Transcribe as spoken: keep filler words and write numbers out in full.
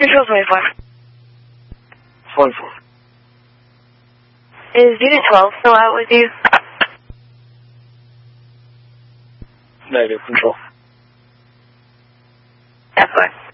Control twenty-four. twenty-four. Is Unit twelve still out with you? Negative, Control. That's fine.